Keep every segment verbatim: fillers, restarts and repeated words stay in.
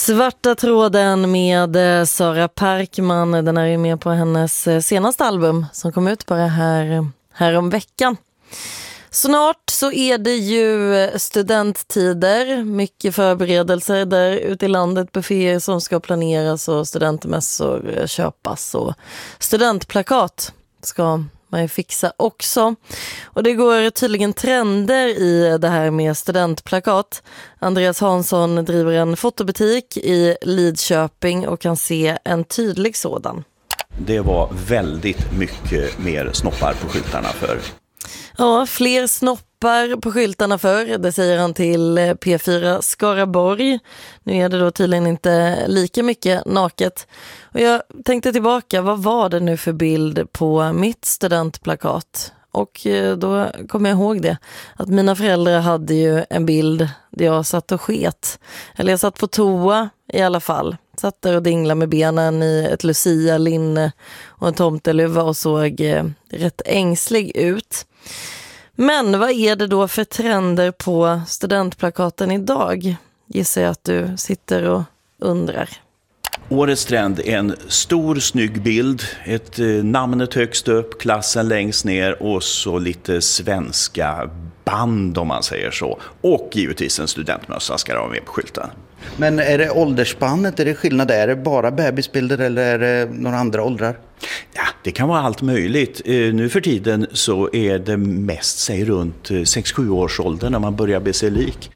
Svarta tråden med Sara Parkman. Den är ju med på hennes senaste album som kom ut bara här, här om veckan. Snart så är det ju studenttider, mycket förberedelser där ute i landet, bufféer som ska planeras och studentmässor köpas och studentplakat ska man ju fixa också. Och det går tydligen trender i det här med studentplakat. Andreas Hansson driver en fotobutik i Lidköping och kan se en tydlig sådan. Det var väldigt mycket mer snoppar på skyltarna för. Ja, fler snoppar på skyltarna för, det säger han till P fyra Skaraborg. Nu är det då tydligen inte lika mycket naket. Och jag tänkte tillbaka, vad var det nu för bild på mitt studentplakat? Och då kom jag ihåg det, att mina föräldrar hade ju en bild där jag satt och sket. Eller jag satt på toa i alla fall. Satt där och dinglade med benen i ett Lucia-linne och en tomteluva och såg eh, rätt ängslig ut. Men vad är det då för trender på studentplakaten idag? Gissar jag att du sitter och undrar. Årets trend är en stor snygg bild, ett eh, namnet högst upp, klassen längst ner och så lite svenska band om man säger så. Och givetvis en studentmössa ska vara med på skylten. Men är det åldersspannet, är det skillnad? Är det bara bebisbilder eller är det några andra åldrar? Ja, det kan vara allt möjligt. Eh, nu för tiden så är det mest säg runt sex sju års ålder när man börjar bli sig lik.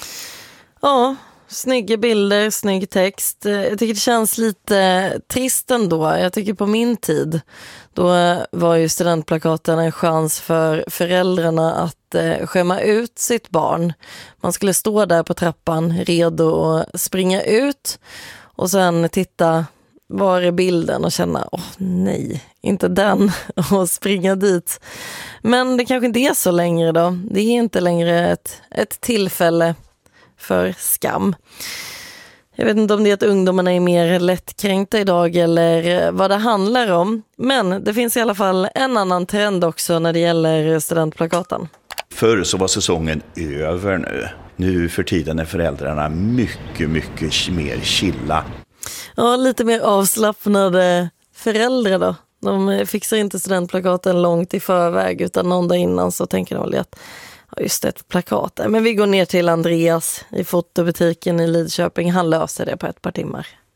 Ja, snygga bilder, snygg text. Jag tycker det känns lite trist ändå. Jag tycker på min tid, då var ju studentplakaten en chans för föräldrarna att eh, skämma ut sitt barn. Man skulle stå där på trappan redo att springa ut och sen titta var är bilden och känna, åh nej, inte den, och springa dit. Men det kanske inte är så längre då. Det är inte längre ett, ett tillfälle för skam. Jag vet inte om det är att ungdomarna är mer lättkränkta idag eller vad det handlar om. Men det finns i alla fall en annan trend också när det gäller studentplakaten. Förr så var säsongen över nu. Nu för tiden är föräldrarna mycket, mycket mer chilla. Ja, lite mer avslappnade föräldrar då. De fixar inte studentplakaten långt i förväg utan någon dag innan så tänker de väl att ja, just det, ett plakat. Men vi går ner till Andreas i fotobutiken i Lidköping. Han löser det på ett par timmar.